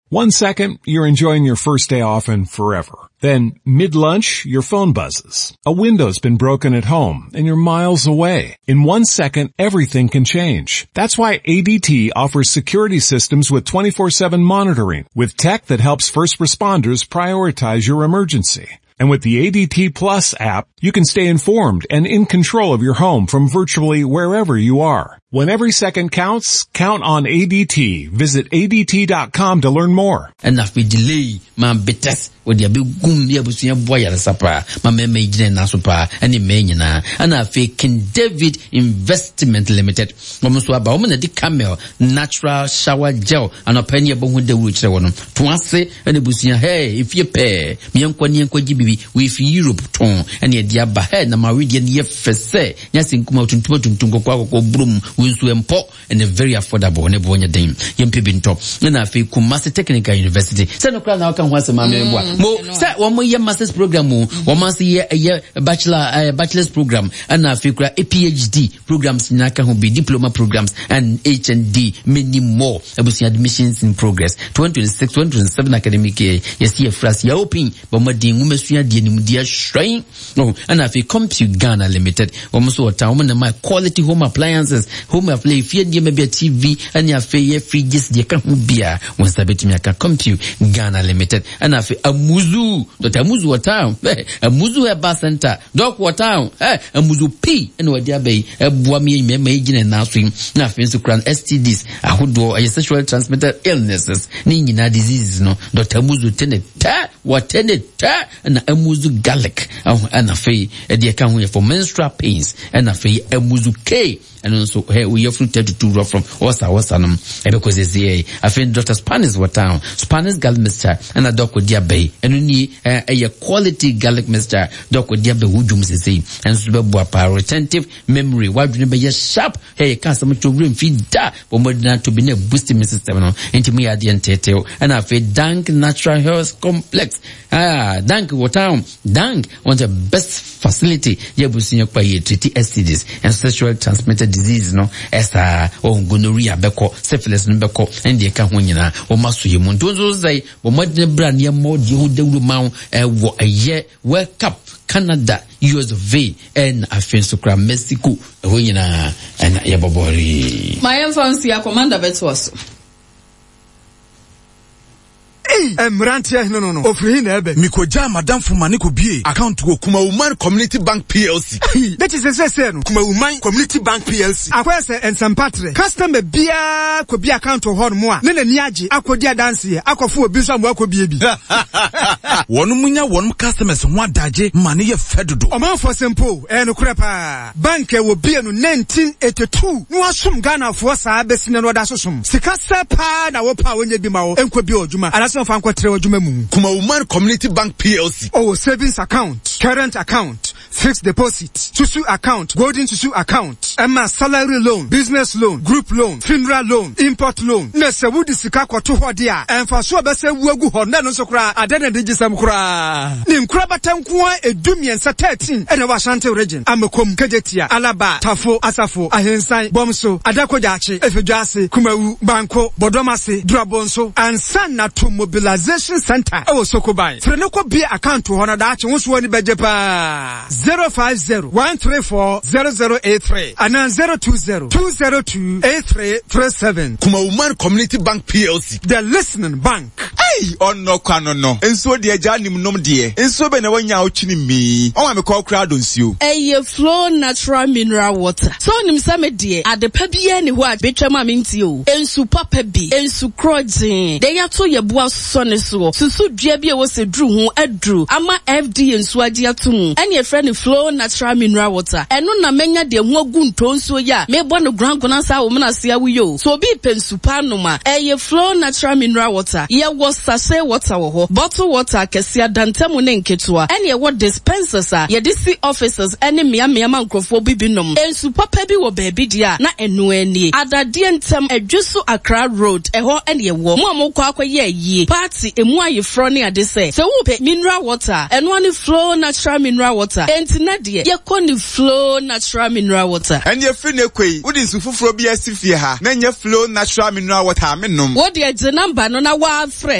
1 second, you're enjoying your first day off and forever. Then, mid-lunch, your phone buzzes. A window's been broken at home, and you're miles away. In 1 second, everything can change. That's why ADT offers security systems with 24/7 monitoring, with tech that helps first responders prioritize your emergency. And with the ADT Plus app, you can stay informed and in control of your home from virtually wherever you are. When every second counts, count on ADT. Visit ADT.com to learn more. And if we delay, my betes with the big goom, the abusia boya sapa, my meme na super, and the menina, and I fake King David Investment Limited. Almost about woman at the camel, natural shower gel, and a penny above the witch one. Twice, and the busia, hey, if you pay, me and Gibibi with Europe tone, and yet the abba head, and Meridian ye fesse, yes, in Kumotum to broom. And a very affordable and a bonya dame. Young people top. And I feel Kumasi Technical University. Send a crown now can once a man. Say 1 more year master's program, 1 month a year bachelor's program, and I feel a PhD programs in Naka will be diploma programs and HND, many more. I will see admissions in progress. 2026, 2027 academic year. Yes, here fras ya open, but my dear Mumesia dear shrine. Oh, and I feel Compute Ghana Limited. Almost what time and my quality home appliances. Home play if you maybe a TV and your fridges they can beer once the bit me can Compute Ghana Limited and I feel a muzu that a muzu town a muzu a bar center dog what town a muzu P and what there be a boami me and now swing nothing to crown STDs a who do a sexually transmitted illnesses nina diseases no Dr. Muzu tended what tended and a muzu garlic and a fee a dear can for menstrual pains and a fee a muzu K and also we often tend to do from Osanum because it's the I think Dr. Spanish what town Spanish garlic mixture and a doc with diabe and only a quality garlic mixture doc with diabe who say and super retentive memory why do you be sharp hey customer to room feed that but more than to be a boosting system into me at the end and I feel Dank Natural Health Complex Dank what town Dank one of the best facility yebusinya kwa treat STDs and sexually transmitted disease no esa gonorrhea beko syphilis no beko and dey ka ho nyina o maso ye mu ntonzo zai bo modne brand ye mo di hu dawru ma wo aye World Cup Canada US of A and afenso kra Mexico ho nyina and ye bobori my fancy ya commander betwas Mrantia no. Ofri na ebe. Mikoja madam Fumani ko bie account go Kuma Woman Community Bank PLC. That is say no. Kuma Woman Community Bank PLC. Akwese ensempatre. Customer bia ko bia account ho no mo a. Ne nani age akodi adanse akofo obi so amwa ko bie bi. Wonu munya wonu customers ho adaje mane ye fedodo. Oman for simple no krepa. Bank e wo bie no 1982. No asum Ghana for sa besine no da sosum. Sika sepa na wo pa wonye bi ma wo enko bi odjuma. Kuma Woman Community Bank PLC. Oh, savings account, current account, fixed deposit, Susu account, golden Susu account, Emma salary loan, business loan, group loan, funeral loan, import loan. Nese wudi sika kwa tuho dia. Enfasua bese uwegu honda no sokra adene digisam kura. Ni mkura batankuwa edumiensa 13 ene Washanti region. Amekom Kejetia, Alaba, Tafo, Asafo, Ahensai, Bomso, Adako Jachi, Efejuasi, Kumewu, Banko, Bodomasi, Drabonso, and Sana to Mobilization Center. Ewo Sokobai. Frenoko be account to honor that wonsu woni bejepa. 050-134-0083 and 020-202-8337. Kuma Woman Community Bank PLC. The listening bank. Hey, on no kwano no. Enso de aja nim nom de. Enso be na wanya ochini mi. On me call crowd nsuo. Eye Flow Natural Mineral Water. So nim same de adepa bia ni ho a betwa ma minti o. Ensu papa bi, ensu krojin. De ya to ye boa so ne so. Susu dua bia wo se dru ho adru. Ama FD ensu agi atum. Ene e friend Flow Natural Mineral Water. Eno na menya de ho agu ntonso ya. Me bo no granko sa wo na se awo. So bi pensu pa no ma. Eye Flow Natural Mineral Water. Ye wo sachet water wo ho. Bottle water kesia dantemu ne nketua. Ene ye wo dispensers a ye DC officers ene mia mankrofo bibinom. Ensu papa bi wo baby dia na enu ani. Adade ntem adwusu Accra Road. Eho ene ye wo. Mo amokwa akwaye yi. Party emu aye fro ne ade se. Se wo pe mineral water. Eno ani Flow Natural Mineral Water. Enti na de ye koni Flow Natural Mineral Water. And ye fi ne kwei. Wodi nsu fufuro bi asifie ha. Na nye Flow Natural Mineral Wateramenom. Wo de je number no na wa frɛ